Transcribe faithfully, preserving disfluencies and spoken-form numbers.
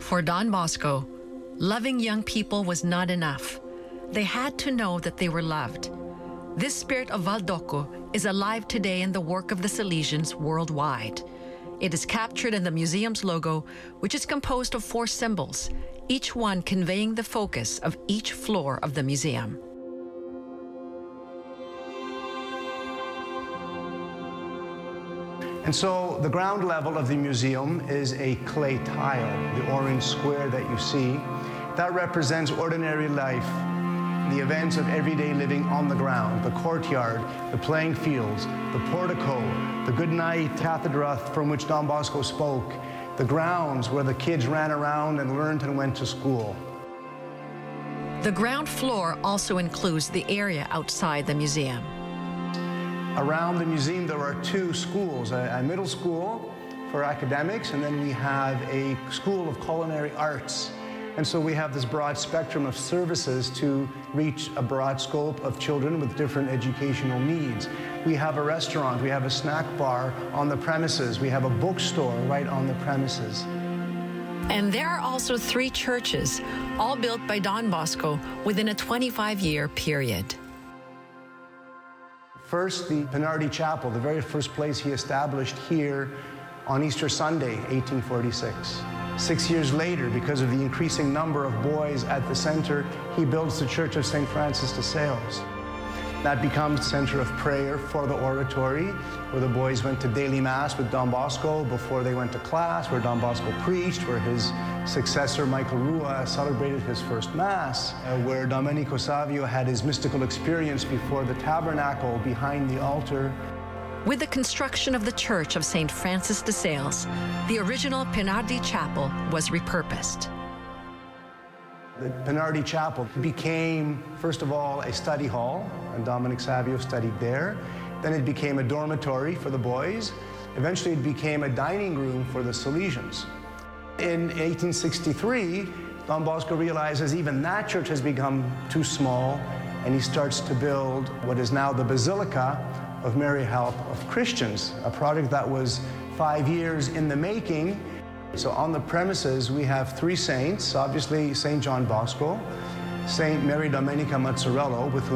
For Don Bosco, loving young people was not enough. They had to know that they were loved. This spirit of Valdoco is alive today in the work of the Salesians worldwide. It is captured in the museum's logo, which is composed of four symbols, each one conveying the focus of each floor of the museum. And so the ground level of the museum is a clay tile, the orange square that you see. That represents ordinary life, the events of everyday living on the ground, the courtyard, the playing fields, the portico, the goodnight cathedra from which Don Bosco spoke, the grounds where the kids ran around and learned and went to school. The ground floor also includes the area outside the museum. Around the museum, there are two schools, a, a middle school for academics, and then we have a school of culinary arts. And so we have this broad spectrum of services to reach a broad scope of children with different educational needs. We have a restaurant, we have a snack bar on the premises, we have a bookstore right on the premises. And there are also three churches, all built by Don Bosco within a twenty-five year period. First, the Pinardi Chapel, the very first place he established here on Easter Sunday, eighteen forty-six. Six years later, because of the increasing number of boys at the center, he builds the Church of Saint Francis de Sales. That becomes the center of prayer for the oratory, where the boys went to daily mass with Don Bosco before they went to class, where Don Bosco preached, where his successor, Michael Rua, celebrated his first mass, uh, where Domenico Savio had his mystical experience before the tabernacle behind the altar. With the construction of the Church of Saint Francis de Sales, the original Pinardi Chapel was repurposed. The Pinardi Chapel became, first of all, a study hall, and Dominic Savio studied there. Then it became a dormitory for the boys. Eventually it became a dining room for the Salesians. In eighteen sixty-three, Don Bosco realizes even that church has become too small, and he starts to build what is now the Basilica of Mary Help of Christians, a project that was five years in the making. So on the premises, we have three saints, obviously Saint John Bosco, Saint Mary Domenica Mazzarello, with whom